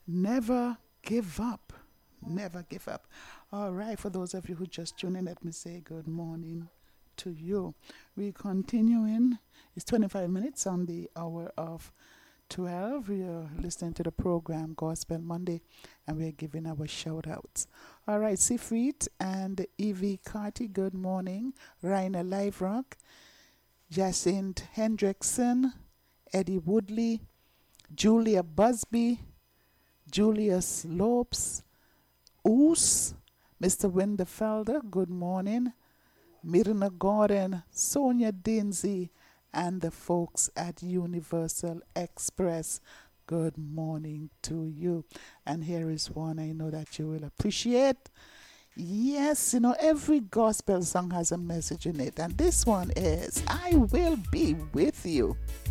Never give up. Never give up. All right, for those of you who just tuned in, let me say good morning to you. We continuing. It's 25 minutes on the hour of 12. We are listening to the program Gospel Monday, and we're giving our shout outs. All right, Sifrit and Evie Carty, good morning. Raina Live Rock, Jacinth Hendrickson, Eddie Woodley, Julia Busby, Julius Lopes, Oos, Mr. Winterfelder, good morning. Mirna Gordon, Sonia Dinsey, and the folks at Universal Express. Good morning to you. And here is one I know that you will appreciate. Yes, every gospel song has a message in it. And this one is I Will Be With You.